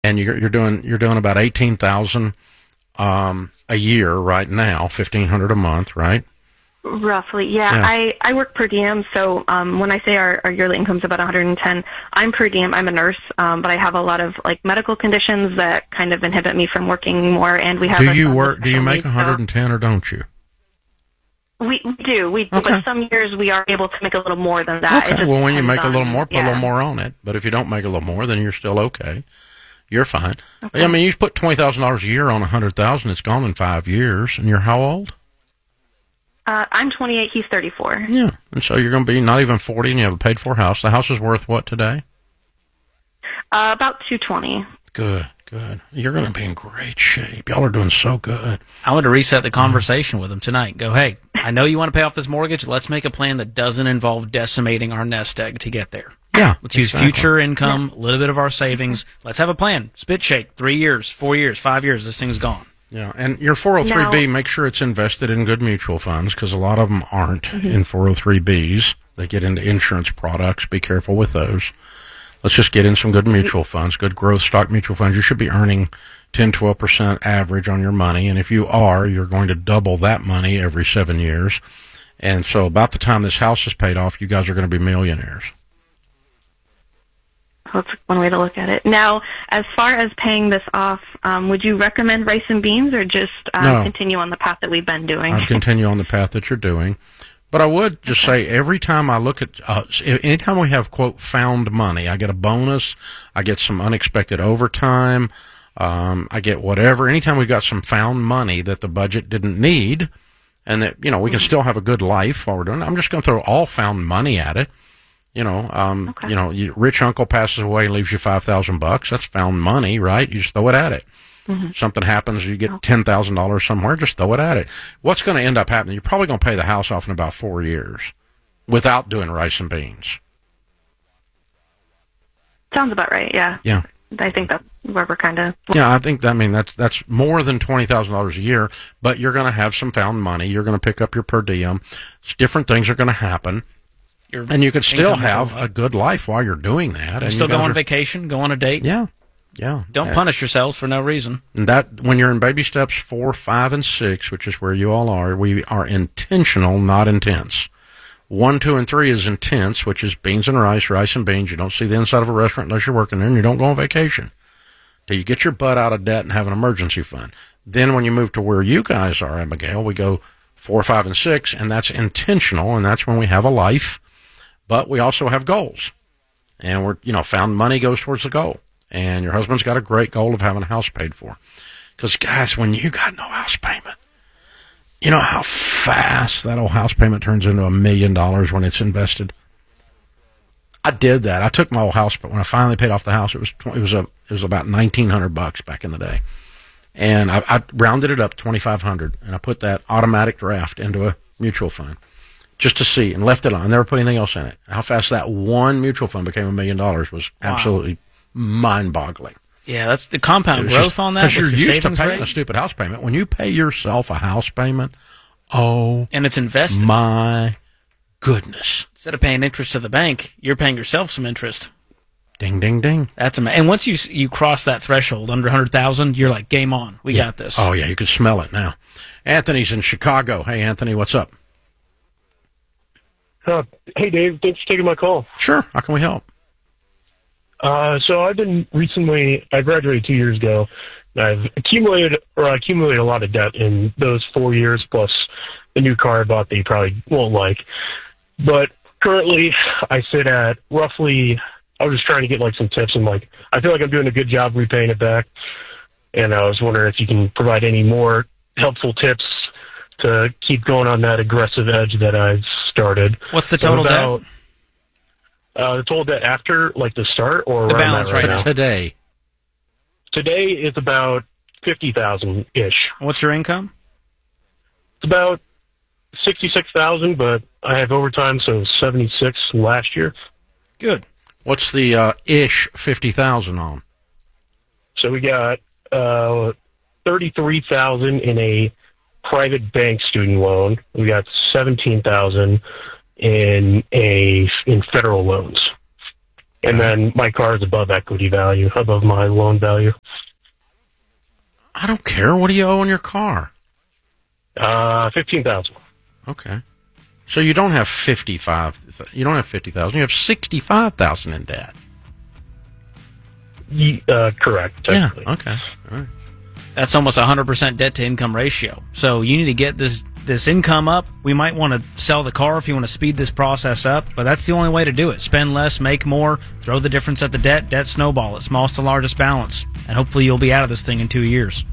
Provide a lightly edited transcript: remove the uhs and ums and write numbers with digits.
and you're doing about 18,000 a year right now, 1,500 a month, right? Roughly, yeah. I work per diem, so when I say our yearly income is about 110, I'm per diem. I'm a nurse, but I have a lot of like medical conditions that kind of inhibit me from working more. And we have. Do you make 110 or don't you? We do, okay. But some years we are able to make a little more than that. Okay, well, when you make a little more, put a little more on it. But if you don't make a little more, then you're still okay. You're fine. Okay. I mean, you put $20,000 a year on 100,000. It's gone in 5 years, and you're how old? I'm 28. He's 34. Yeah, and so you're going to be not even 40, and you have a paid-for house. The house is worth what today? About 220. Good. You're going to be in great shape. Y'all are doing so good. I want to reset the conversation with him tonight. Go, hey, I know you want to pay off this mortgage. Let's make a plan that doesn't involve decimating our nest egg to get there. Yeah. Let's use future income, a little bit of our savings. Let's have a plan. Spit shake. 3 years, 4 years, 5 years. This thing's gone. Yeah, and your 403B, make sure it's invested in good mutual funds because a lot of them aren't in 403Bs. They get into insurance products. Be careful with those. Let's just get in some good mutual funds, good growth stock mutual funds. You should be earning 10, 12% average on your money, and if you are, you're going to double that money every 7 years. And so about the time this house is paid off, you guys are going to be millionaires. That's one way to look at it. Now, as far as paying this off, would you recommend rice and beans or just continue on the path that we've been doing? I'd continue on the path that you're doing. But I would just say every time I look at, anytime we have, quote, found money, I get a bonus, I get some unexpected overtime, I get whatever. Anytime we got some found money that the budget didn't need and that, we can still have a good life while we're doing it, I'm just going to throw all found money at it. Your rich uncle passes away and leaves you $5,000. That's found money, right? You just throw it at it. Something happens, you get $10,000 somewhere, just throw it at it. What's going to end up happening? You're probably going to pay the house off in about 4 years without doing rice and beans. Sounds about right, yeah. Yeah. I think that's where we're kind of... Yeah, I think, that's more than $20,000 a year, but you're going to have some found money. You're going to pick up your per diem. Different things are going to happen. And you could still have a good life while you're doing that. And still go on vacation, go on a date. Yeah. Don't punish yourselves for no reason. And that, when you're in baby steps 4, 5, and 6, which is where you all are, we are intentional, not intense. 1, 2, and 3 is intense, which is beans and rice and beans. You don't see the inside of a restaurant unless you're working there, and you don't go on vacation till you get your butt out of debt and have an emergency fund. Then when you move to where you guys are, Abigail, we go 4, 5, and 6, and that's intentional, and that's when we have a life, but we also have goals. And we're, found money goes towards the goal. And your husband's got a great goal of having a house paid for. Because, guys, when you got no house payment, you know how fast that old house payment turns into $1 million when it's invested? I did that. I took my old house, but when I finally paid off the house, it was about $1,900 back in the day. And I rounded it up to $2,500, and I put that automatic draft into a mutual fund just to see, and left it on. I never put anything else in it. How fast that one mutual fund became $1 million was absolutely mind-boggling. Yeah, that's the compound growth on that. Because you're used to paying a stupid house payment. When you pay yourself a house payment, and it's invested. My goodness! Instead of paying interest to the bank, you're paying yourself some interest. Ding, ding, ding. That's amazing. And once you cross that threshold under 100,000, you're like, game on. We got this. Oh yeah, you can smell it now. Anthony's in Chicago. Hey, Anthony, what's up? Hey, Dave. Thanks for taking my call. Sure. How can we help? So I graduated 2 years ago. I've accumulated a lot of debt in those 4 years, plus the new car I bought that you probably won't like. But currently, I sit at roughly, I was just trying to get some tips, and I feel like I'm doing a good job repaying it back. And I was wondering if you can provide any more helpful tips to keep going on that aggressive edge that I've started. What's the total debt? The total debt after, the start, or the balance right now? Today is about $50,000-ish. What's your income? It's about $66,000, but I have overtime, so $76,000 last year. Good. What's the ish $50,000 on? So we got $33,000 in a private bank student loan. We got $17,000 in federal loans. And then my car is above equity value, above my loan value. I don't care. What do you owe on your car? $15,000. Okay. So you don't have 50,000. You have 65,000 in debt. Correct. Yeah. Okay. All right. That's almost 100% debt to income ratio. So you need to get this income up. We might want to sell the car if you want to speed this process up, but that's the only way to do it. Spend less, make more, throw the difference at the debt snowball at smallest to largest balance, and hopefully you'll be out of this thing in 2 years.